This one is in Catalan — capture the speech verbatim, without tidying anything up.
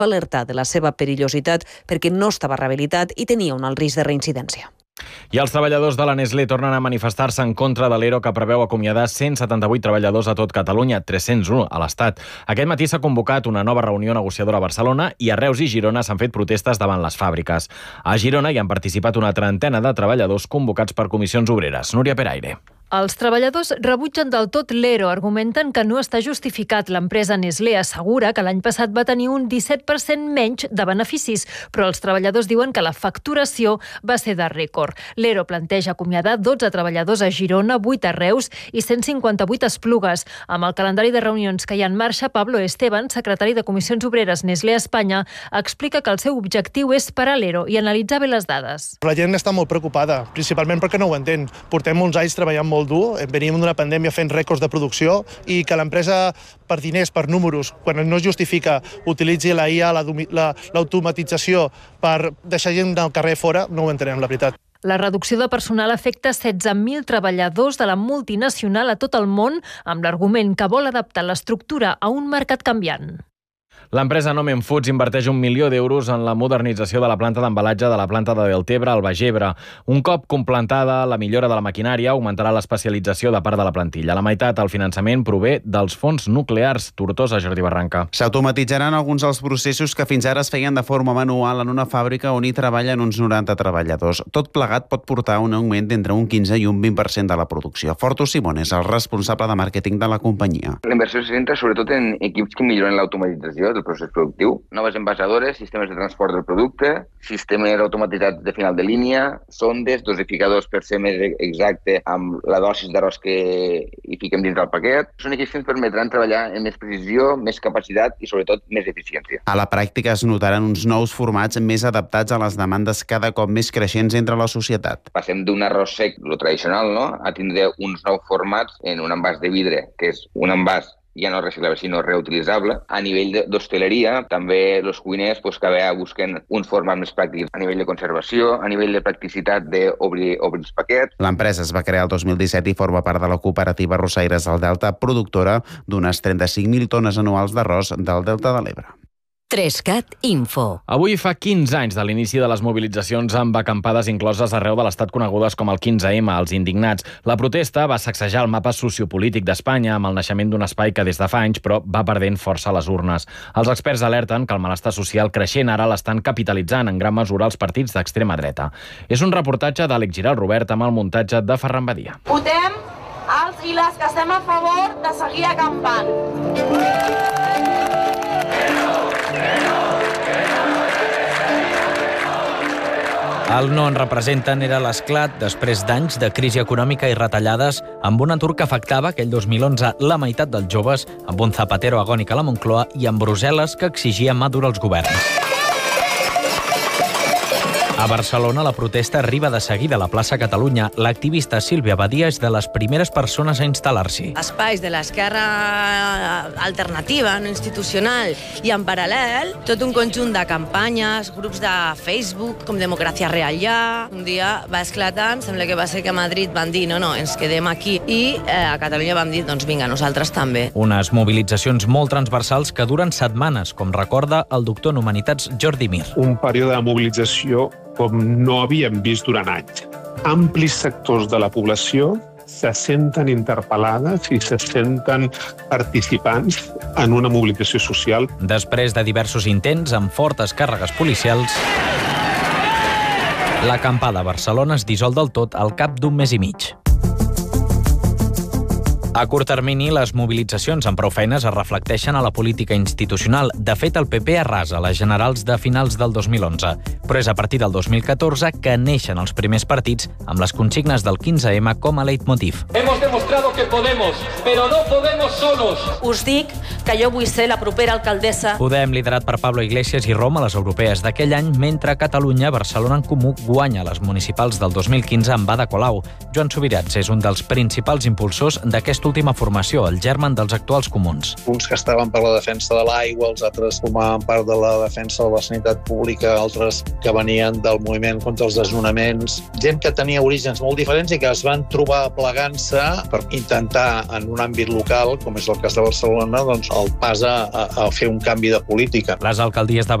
alertar de la seva perillositat perquè no estava rehabilitat i tenia un alt risc de reincidència. I els treballadors de la Nestlé tornen a manifestar-se en contra de l'E R O que preveu acomiadar cent setanta-vuit treballadors a tot Catalunya, tres-cents u a l'Estat. Aquest matí s'ha convocat una nova reunió negociadora a Barcelona i a Reus i Girona s'han fet protestes davant les fàbriques. A Girona hi han participat una trentena de treballadors convocats per comissions obreres. Núria Peraire. Els treballadors rebutgen del tot l'E R O, argumenten que no està justificat. L'empresa Nestlé assegura que l'any passat va tenir un disset per cent menys de beneficis, però els treballadors diuen que la facturació va ser de rècord. L'E R O planteja acomiadar dotze treballadors a Girona, vuit a Reus i cent cinquanta-vuit a Esplugues. Amb el calendari de reunions que hi ha en marxa, Pablo Esteban, secretari de Comissions Obreres Nestlé a Espanya, explica que el seu objectiu és parar l'E R O i analitzar bé les dades. La gent està molt preocupada, principalment perquè no ho entén. Portem molts anys treballant molt dur, venim d'una pandèmia fent rècords de producció i que l'empresa, per diners, per números, quan no es justifica, utilitzi la I A, l'automatització per deixar gent al carrer fora, no ho entenem, la veritat. La reducció de personal afecta setze mil treballadors de la multinacional a tot el món, amb l'argument que vol adaptar l'estructura a un mercat canviant. L'empresa Nomen Foods inverteix un milió d'euros en la modernització de la planta d'embalatge de la planta de Deltebre al Baix Ebre. Un cop completada la millora de la maquinària, augmentarà l'especialització de part de la plantilla. La meitat del finançament prové dels fons nuclears. Tortosa, Jordi Barranca. S'automatitzaran alguns dels processos que fins ara es feien de forma manual en una fàbrica on hi treballen uns noranta treballadors. Tot plegat pot portar un augment d'entre un quinze i un vint per cent de la producció. Fortu Simón és el responsable de màrqueting de la companyia. La inversió se centra sobretot en equips que milloren l'automatització del procés productiu, noves envasadores, sistemes de transport del producte, sistemes automatitzats de final de línia, sondes, dosificadors per ser més exacte amb la dosis d'arròs que hi fiquem dins del paquet. Són equips que ens permetran treballar amb més precisió, més capacitat i sobretot més eficiència. A la pràctica es notaran uns nous formats més adaptats a les demandes cada cop més creixents entre la societat. Passem d'un arròs sec, lo tradicional, no?, a tindre uns nous formats en un envàs de vidre, que és un envàs ja no reciclable, sinó reutilitzable. A nivell d'hostaleria, també els cuiners pues, cada vegada busquen uns formats més pràctics a nivell de conservació, a nivell de practicitat d'obrir obrir els paquets. L'empresa es va crear el dos mil disset i forma part de la cooperativa Arrossaires del Delta, productora d'unes trenta-cinc mil tones anuals d'arròs del Delta de l'Ebre. Trescat Info. Avui fa quinze anys de l'inici de les mobilitzacions amb acampades incloses arreu de l'Estat conegudes com el quinze ema, els indignats. La protesta va sacsejar el mapa sociopolític d'Espanya amb el naixement d'un espai que des de fa anys però va perdent força a les urnes. Els experts alerten que el malestar social creixent ara l'estan capitalitzant en gran mesura els partits d'extrema dreta. És un reportatge d'Àlex Giral Robert amb el muntatge de Ferran Badia. Votem els i les que estem a favor de seguir acampant. El no en representen era l'esclat després d'anys de crisi econòmica i retallades amb un atur que afectava aquell dos mil onze la meitat dels joves, amb un Zapatero agònic a la Moncloa i amb Brussel·les que exigia mà dura als governs. A Barcelona, la protesta arriba de seguida a la plaça Catalunya. L'activista Sílvia Badia és de les primeres persones a instal·lar-s'hi. Espais de l'esquerra alternativa, no institucional, i en paral·lel tot un conjunt de campanyes, grups de Facebook, com Democràcia Real Ja. Un dia va esclatar, sembla que va ser que a Madrid van dir no, no, ens quedem aquí, i eh, a Catalunya vam dir, doncs vinga, nosaltres també. Unes mobilitzacions molt transversals que duren setmanes, com recorda el doctor en Humanitats Jordi Mir. Un període de mobilització com no havíem vist durant anys. Amplis sectors de la població se senten interpel·lades i se senten participants en una mobilització social. Després de diversos intents amb fortes càrregues policials, l'acampada a Barcelona es dissol del tot al cap d'un mes i mig. A curt termini, les mobilitzacions amb prou feines es reflecteixen a la política institucional. De fet, el P P arrasa les generals de finals del dos mil onze. Però és a partir del dos mil catorze que neixen els primers partits amb les consignes del quinze ema com a leitmotiv. Hemos demostrado que podemos, pero no podemos solos. Us dic que jo vull ser la propera alcaldessa. Podem, liderat per Pablo Iglesias i Roma, les europees d'aquell any, mentre Catalunya, Barcelona en Comú, guanya les municipals del dos mil quinze amb Ada Colau. Joan Subirats és un dels principals impulsors d'aquest aquesta última formació, el germen dels actuals comuns. Uns que estaven per la defensa de l'aigua, els altres formaven part de la defensa de la sanitat pública, altres que venien del moviment contra els desnonaments. Gent que tenia orígens molt diferents i que es van trobar plegant-se per intentar, en un àmbit local, com és el cas de Barcelona, doncs el pas a, a fer un canvi de política. Les alcaldies de